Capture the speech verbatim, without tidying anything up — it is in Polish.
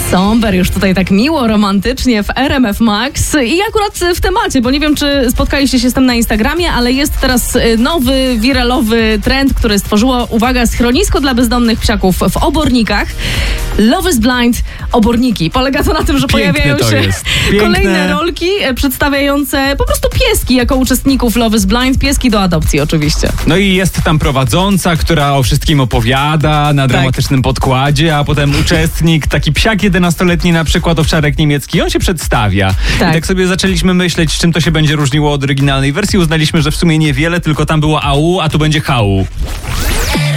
Somber już tutaj tak miło, romantycznie w R M F Max i akurat w temacie, bo nie wiem, czy spotkaliście się z tym na Instagramie, ale jest teraz nowy, wiralowy trend, który stworzyło, uwaga, schronisko dla bezdomnych psiaków w obornikach. Love is Blind oborniki. Polega to na tym, że Piękne pojawiają to się jest. kolejne rolki przedstawiające po prostu pieski jako uczestników Love is Blind. Pieski do adopcji oczywiście. No i jest tam prowadząca, która o wszystkim opowiada na dramatycznym podkładzie, a potem uczestnik, taki psiak jedenastoletni na przykład, owczarek niemiecki, on się przedstawia. Tak. I tak sobie zaczęliśmy myśleć, czym to się będzie różniło od oryginalnej wersji. Uznaliśmy, że w sumie niewiele, tylko tam było au, a tu będzie hau.